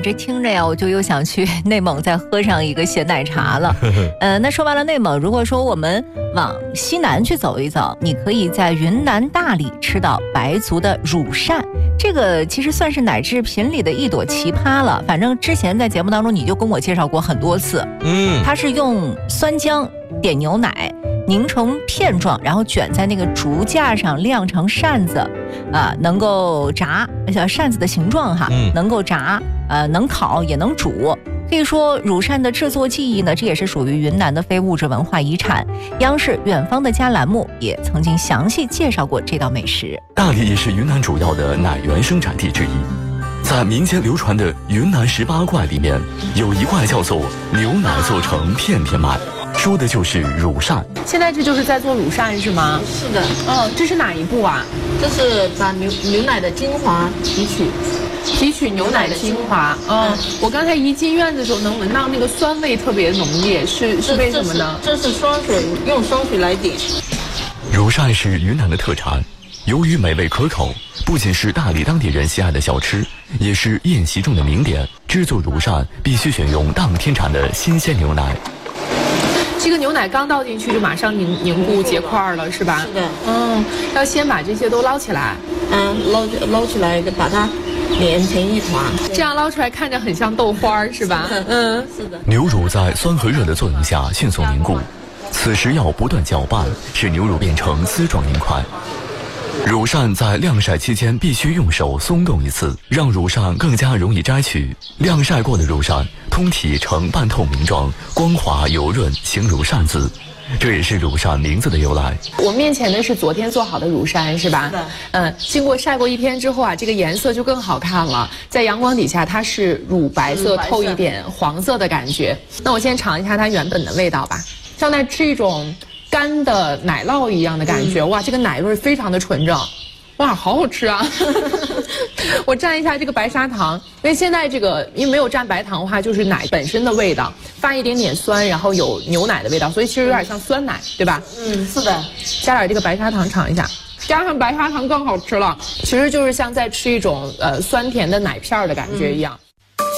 这听着呀，我就又想去内蒙再喝上一个咸奶茶了。那说完了内蒙，如果说我们往西南去走一走，你可以在云南大理吃到白族的乳扇，这个其实算是奶制品里的一朵奇葩了。反正之前在节目当中你就跟我介绍过很多次。它是用酸浆点牛奶凝成片状，然后卷在那个竹架上晾成扇子，能够炸，扇子的形状哈，能够炸，能烤也能煮。可以说乳扇的制作技艺呢，这也是属于云南的非物质文化遗产。央视远方的家栏目也曾经详细介绍过这道美食。 大理是云南主要的奶源生产地之一，在民间流传的云南18怪里面，有一怪叫做牛奶做成片片麦，说的就是乳扇。 现在这就是在做乳扇是吗？ 是的。 这是哪一步啊？ 这是把牛奶的精华提取牛奶的精华。 我刚才一进院子的时候能闻到那个酸味特别浓烈，是为什么呢？ 这是双水，用双水来点。 乳扇是云南的特产，由于美味可口，不仅是大理当地人喜爱的小吃，也是宴席中的名点。制作乳扇必须选用当天产的新鲜牛奶。 这个牛奶刚倒进去就马上凝固结块了，是吧？ 是的。 要先把这些都捞起来。 捞起来，把它连成一团。 这样捞出来看着很像豆花，是吧？ 是的。 牛乳在酸和热的作用下迅速凝固，此时要不断搅拌，使牛乳变成丝状凝块。乳扇在晾晒期间必须用手松动一次，让乳扇更加容易摘取。晾晒过的乳扇通体呈半透明状，光滑油润，形如扇子，这也是乳扇名字的由来。 我面前的是昨天做好的乳扇，是吧？经过晒过一天之后啊，这个颜色就更好看了。在阳光底下，它是乳白色透一点黄色的感觉。那我先尝一下它原本的味道吧，像在吃一种干的奶酪一样的感觉。哇，这个奶味非常的纯正，哇，好好吃啊！我蘸一下这个白砂糖，因为现在这个因为没有蘸白糖的话，就是奶本身的味道，发一点点酸，然后有牛奶的味道，所以其实有点像酸奶，对吧？ 是的。 加点这个白砂糖尝一下，加上白砂糖更好吃了，其实就是像在吃一种酸甜的奶片的感觉一样。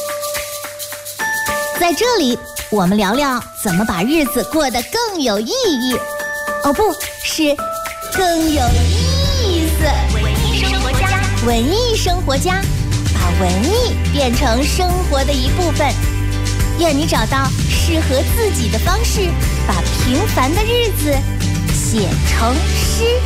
在这里，我们聊聊怎么把日子过得更有意义。哦，不是，更有意思。文艺生活家，把文艺变成生活的一部分。愿你找到适合自己的方式，把平凡的日子写成诗。